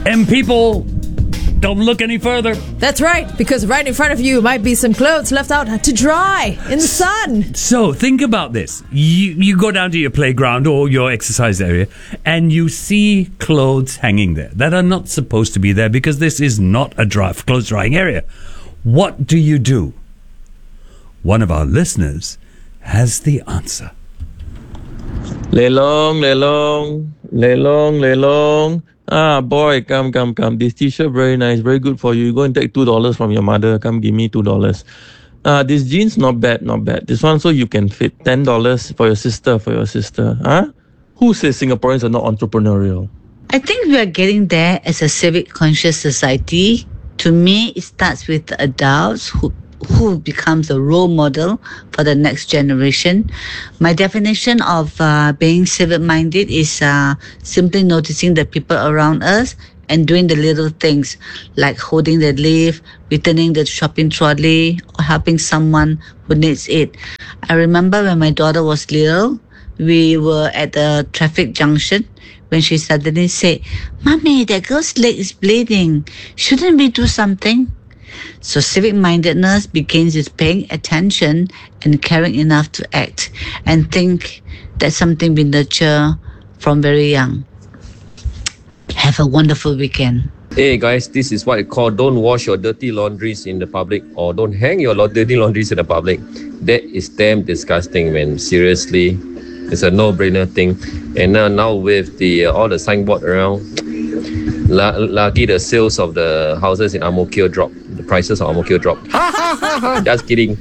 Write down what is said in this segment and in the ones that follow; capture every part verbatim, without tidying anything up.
And people, don't look any further. That's right, because right in front of you might be some clothes left out to dry in the sun. So think about this. You, you go down to your playground or your exercise area and you see clothes hanging there that are not supposed to be there because this is not a dry, clothes drying area. What do you do? One of our listeners has the answer. Lelong, lelong, lelong, lelong. Ah, boy, come, come, come. This t-shirt very nice, very good for you. You go and take two dollars from your mother. Come, give me two dollars. Ah, this jeans not bad, not bad. This one so you can fit ten dollars for your sister, for your sister. Huh? Who says Singaporeans are not entrepreneurial? I think we are getting there as a civic conscious society. To me, it starts with the adults who who becomes a role model for the next generation. My definition of uh, being civic-minded is uh, simply noticing the people around us and doing the little things like holding the lift, returning the shopping trolley, or helping someone who needs it. I remember when my daughter was little, we were at a traffic junction when she suddenly said, "Mommy, that girl's leg is bleeding. Shouldn't we do something?" So civic-mindedness begins with paying attention and caring enough to act, and think that's something we nurture from very young. Have a wonderful weekend. Hey guys, this is what I call don't wash your dirty laundries in the public, or don't hang your dirty laundries in the public. That is damn disgusting, man. Seriously, it's a no-brainer thing. And now, now with the uh, all the signboard around, la- lucky the sales of the houses in Ang Mo Kio dropped. The prices of Ang Mo Kio dropped. Just kidding.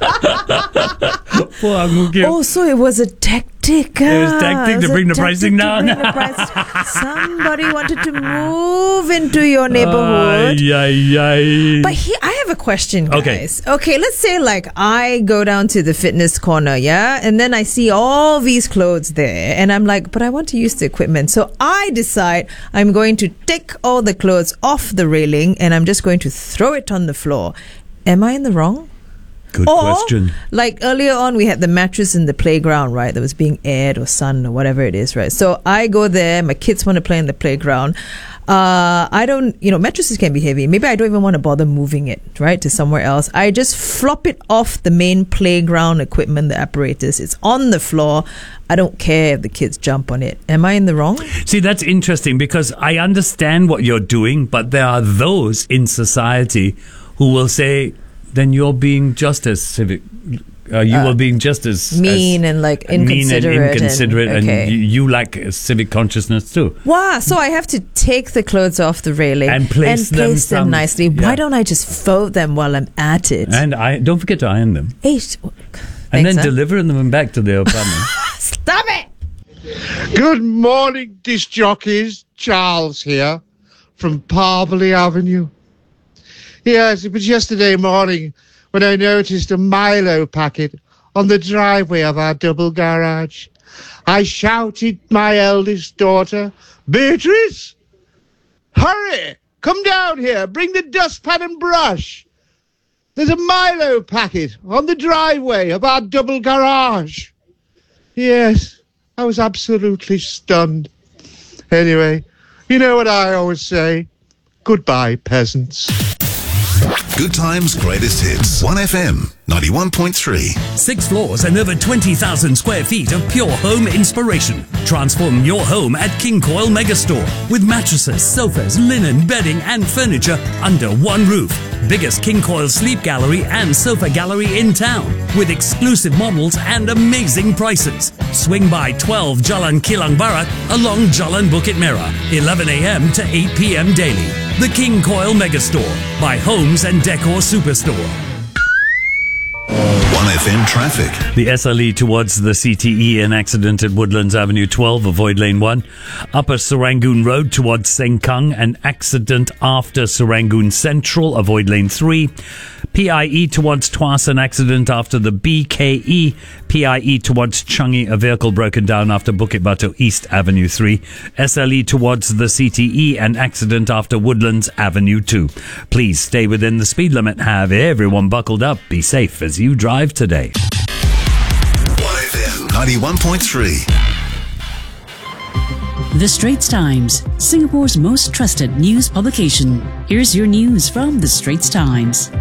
Poor Ang Mo Kio. Oh, so it was a tactic. Uh, It was tactic it to was bring a the pricing tactic down. to bring the price- Somebody wanted to move into your neighborhood. Ay, ay, ay. But he, I have a question, guys. Okay. Okay, let's say like I go down to the fitness corner, yeah, and then I see all these clothes there, and I'm like, but I want to use the equipment. So I decide I'm going to take all the clothes off the railing and I'm just going to throw it on the floor. Am I in the wrong? Good or, question. Like earlier on, we had the mattress in the playground, right? That was being aired or sun or whatever it is, right? So I go there. My kids want to play in the playground. Uh, I don't, you know, mattresses can be heavy. Maybe I don't even want to bother moving it, right, to somewhere else. I just flop it off the main playground equipment, the apparatus. It's on the floor. I don't care if the kids jump on it. Am I in the wrong? See, that's interesting because I understand what you're doing, but there are those in society who will say, then you're being just as civic. Uh, you Uh, are being just as mean as and like mean inconsiderate. and inconsiderate, and, okay. you, you lack a civic consciousness too. Wow, so I have to take the clothes off the railing And place them place them some- nicely. yeah. Why don't I just fold them while I'm at it? And I don't forget to iron them, Hey, and thanks, then huh? deliver them back to their apartment. Stop it! Good morning, disc jockeys. Charles here from Parbley Avenue. Yes, it was yesterday morning when I noticed a Milo packet on the driveway of our double garage. I shouted my eldest daughter, "Beatrice, hurry, come down here, bring the dustpan and brush. There's a Milo packet on the driveway of our double garage." Yes, I was absolutely stunned. Anyway, you know what I always say. Goodbye, peasants. Good Times, Greatest Hits. one F M, ninety-one point three. Six floors and over twenty thousand square feet of pure home inspiration. Transform your home at King Coil Megastore with mattresses, sofas, linen, bedding and furniture under one roof. Biggest King Coil sleep gallery and sofa gallery in town with exclusive models and amazing prices. Swing by twelve Jalan Kilang Barat along Jalan Bukit Merah, eleven a.m. to eight p.m. daily. The King Coil Megastore by Homes and Decor Superstore. one F M traffic. The S L E towards the C T E, an accident at Woodlands Avenue twelve, avoid lane one. Upper Serangoon Road towards Sengkang, an accident after Serangoon Central, avoid lane three. P I E towards Tuas, an accident after the B K E. P I E towards Changi, a vehicle broken down after Bukit Batu East Avenue three. S L E towards the C T E, an accident after Woodlands Avenue two. Please stay within the speed limit. Have everyone buckled up. Be safe as you drive today. one F M, ninety-one point three. The Straits Times, Singapore's most trusted news publication. Here's your news from The Straits Times.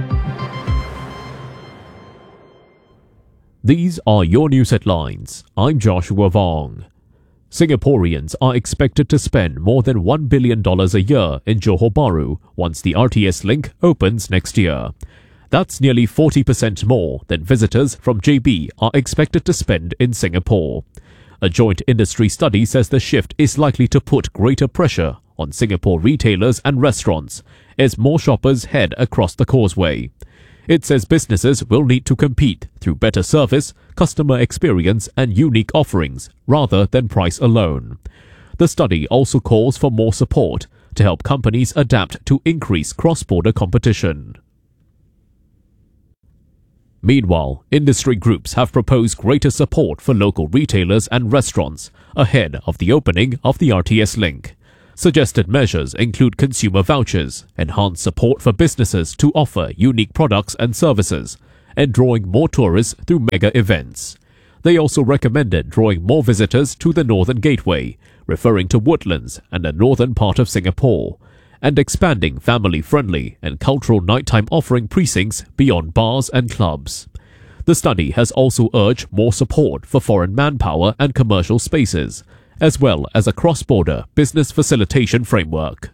These are your news headlines. I'm Joshua Vong. Singaporeans are expected to spend more than one billion dollars a year in Johor Bahru once the R T S link opens next year. That's nearly forty percent more than visitors from J B are expected to spend in Singapore. A joint industry study says the shift is likely to put greater pressure on Singapore retailers and restaurants as more shoppers head across the causeway. It says businesses will need to compete through better service, customer experience and unique offerings rather than price alone. The study also calls for more support to help companies adapt to increased cross-border competition. Meanwhile, industry groups have proposed greater support for local retailers and restaurants ahead of the opening of the R T S link. Suggested measures include consumer vouchers, enhanced support for businesses to offer unique products and services, and drawing more tourists through mega events. They also recommended drawing more visitors to the Northern Gateway, referring to Woodlands and the northern part of Singapore, and expanding family-friendly and cultural nighttime offering precincts beyond bars and clubs. The study has also urged more support for foreign manpower and commercial spaces, as well as a cross-border business facilitation framework.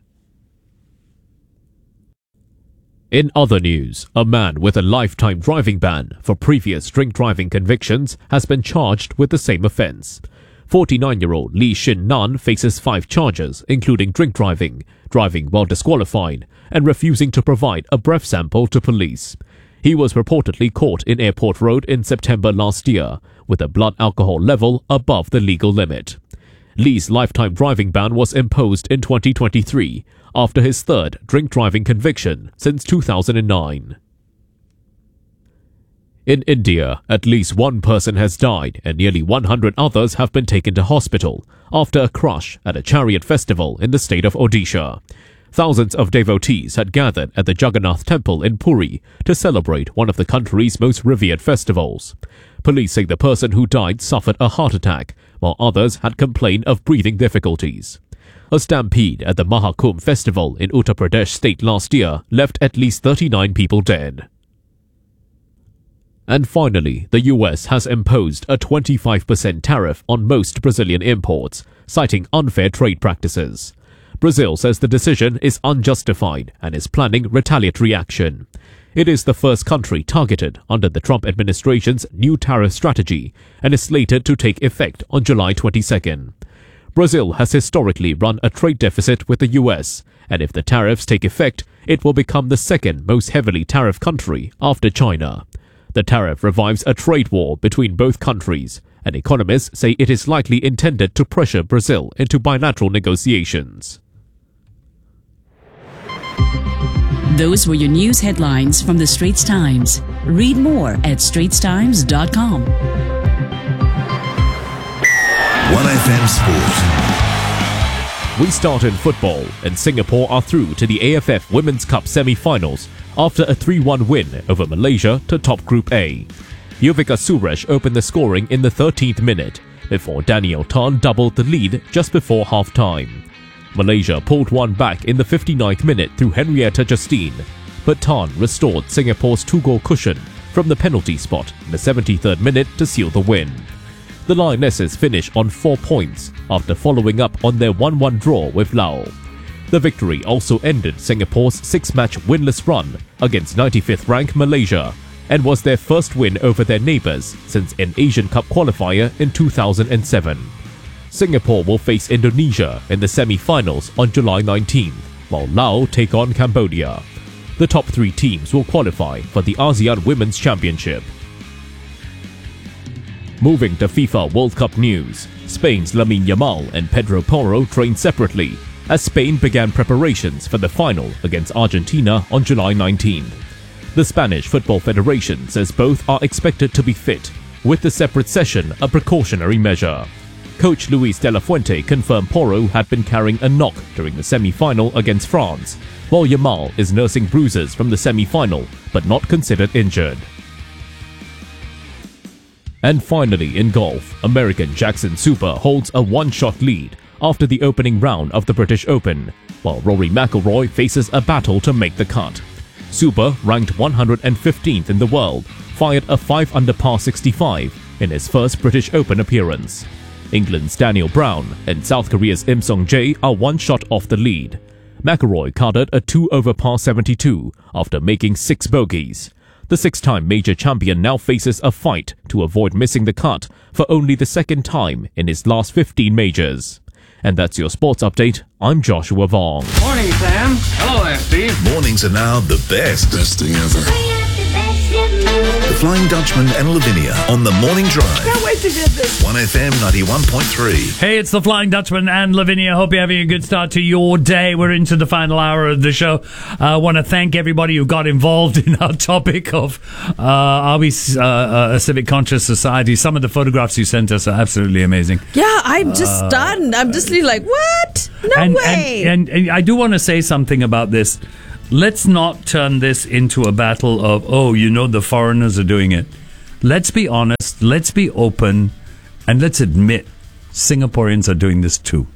In other news, a man with a lifetime driving ban for previous drink driving convictions has been charged with the same offence. forty-nine-year-old Lee Shin Nan faces five charges, including drink driving, driving while disqualified, and refusing to provide a breath sample to police. He was reportedly caught in Airport Road in September last year, with a blood alcohol level above the legal limit. Lee's lifetime driving ban was imposed in twenty twenty-three, after his third drink driving conviction since two thousand nine. In India, at least one person has died and nearly one hundred others have been taken to hospital after a crash at a chariot festival in the state of Odisha. Thousands of devotees had gathered at the Jagannath Temple in Puri to celebrate one of the country's most revered festivals. Police say the person who died suffered a heart attack, while others had complained of breathing difficulties. A stampede at the Mahakumbh festival in Uttar Pradesh state last year left at least thirty-nine people dead. And finally, the U S has imposed a twenty-five percent tariff on most Brazilian imports, citing unfair trade practices. Brazil says the decision is unjustified and is planning retaliatory action. It is the first country targeted under the Trump administration's new tariff strategy and is slated to take effect on July twenty-second. Brazil has historically run a trade deficit with the U S, and if the tariffs take effect, it will become the second most heavily tariffed country after China. The tariff revives a trade war between both countries, and economists say it is likely intended to pressure Brazil into bilateral negotiations. Those were your news headlines from The Straits Times. Read more at straits times dot com. one F M Sport. We start in football, and Singapore are through to the A F F Women's Cup semi-finals after a three one win over Malaysia to top Group A. Yuvika Suresh opened the scoring in the thirteenth minute, before Danielle Tan doubled the lead just before half-time. Malaysia pulled one back in the fifty-ninth minute through Henrietta Justine, but Tan restored Singapore's two-goal cushion from the penalty spot in the seventy-third minute to seal the win. The Lionesses finish on four points after following up on their one one draw with Laos. The victory also ended Singapore's six-match winless run against ninety-fifth ranked Malaysia and was their first win over their neighbours since an Asian Cup qualifier in two thousand seven. Singapore will face Indonesia in the semi-finals on July nineteenth, while Laos take on Cambodia. The top three teams will qualify for the ASEAN Women's Championship. Moving to FIFA World Cup news, Spain's Lamine Yamal and Pedro Porro trained separately as Spain began preparations for the final against Argentina on July nineteenth. The Spanish Football Federation says both are expected to be fit, with the separate session a precautionary measure. Coach Luis de la Fuente confirmed Porro had been carrying a knock during the semi-final against France, while Yamal is nursing bruises from the semi-final but not considered injured. And finally, in golf, American Jackson Super holds a one-shot lead after the opening round of the British Open, while Rory McIlroy faces a battle to make the cut. Suber, ranked one hundred fifteenth in the world, fired a five under par sixty-five in his first British Open appearance. England's Daniel Brown and South Korea's Im Song-jae are one shot off the lead. McIlroy carded a two over par seventy-two after making six bogeys. The six-time major champion now faces a fight to avoid missing the cut for only the second time in his last fifteen majors. And that's your sports update. I'm Joshua Vong. Morning, Sam. Hello, F B. Mornings are now the best. Best thing ever. The Flying Dutchman and Lavinia on the Morning Drive. Can't wait to get this. one F M ninety-one point three. Hey, it's the Flying Dutchman and Lavinia. Hope you're having a good start to your day. We're into the final hour of the show. I uh, want to thank everybody who got involved in our topic of uh, are we uh, a civic conscious society? Some of the photographs you sent us are absolutely amazing. Yeah, I'm just Uh, stunned. I'm just really like, what? No and, way. And, and, and I do want to say something about this. Let's not turn this into a battle of, oh, you know, the foreigners are doing it. Let's be honest, let's be open, and let's admit Singaporeans are doing this too.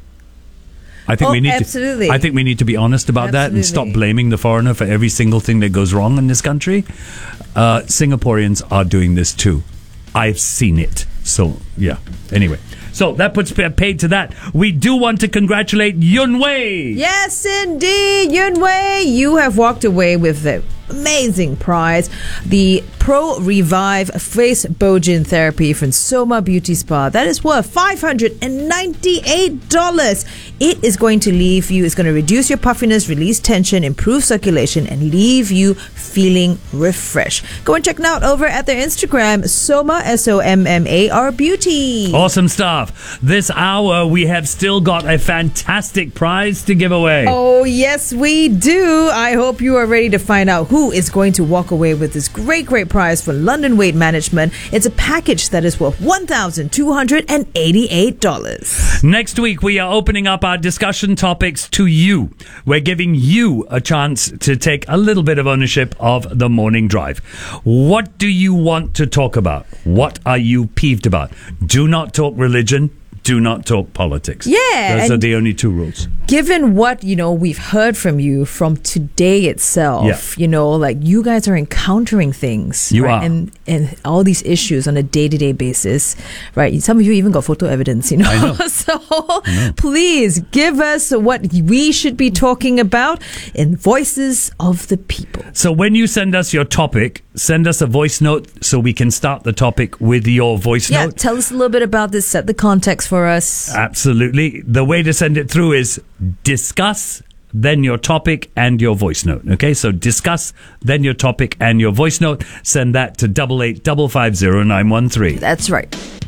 I think Oh, we need absolutely. to I think we need to be honest about that and stop Absolutely. blaming the foreigner for every single thing that goes wrong in this country. Uh, Singaporeans are doing this too. I've seen it. So, yeah. Anyway. So that puts paid to that. We do want to congratulate Yun Wei. Yes, indeed, Yun Wei, you have walked away with the amazing prize, the Pro Revive Face Bogen Therapy from Soma Beauty Spa. That is worth five hundred ninety-eight dollars. It is going to leave you, it's going to reduce your puffiness, release tension, improve circulation, and leave you feeling refreshed. Go and check it out over at their Instagram, Soma, S O M M A R Beauty. Awesome stuff. This hour, we have still got a fantastic prize to give away. Oh, yes, we do. I hope you are ready to find out who is going to walk away with this great, great prize for London Weight Management. It's a package that is worth one thousand two hundred eighty-eight dollars. Next week, we are opening up our discussion topics to you. We're giving you a chance to take a little bit of ownership of the morning drive. What do you want to talk about? What are you peeved about? Do not talk religion. Do not talk politics. Yeah, Those are and- the only two rules. Given what, you know, we've heard from you from today itself, Yeah. you know, like you guys are encountering things. You right? are. And, and all these issues on a day-to-day basis, right? Some of you even got photo evidence, you know. I know. So please give us what we should be talking about in Voices of the People. So when you send us your topic, send us a voice note so we can start the topic with your voice Yeah, note. tell us a little bit about this, set the context for us. Absolutely. The way to send it through is discuss, then your topic and your voice note. Okay, so discuss, then your topic and your voice note. Send that to double eight double five zero nine one three. That's right.